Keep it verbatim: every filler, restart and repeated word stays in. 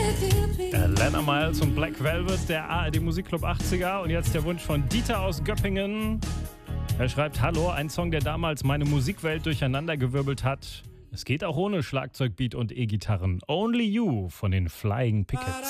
Lana Miles und Black Velvet, der A R D Musikclub achtziger. Und jetzt der Wunsch von Dieter aus Göppingen. Er schreibt: Hallo, ein Song, der damals meine Musikwelt durcheinandergewirbelt hat. Es geht auch ohne Schlagzeugbeat und E-Gitarren. Only You von den Flying Pickets.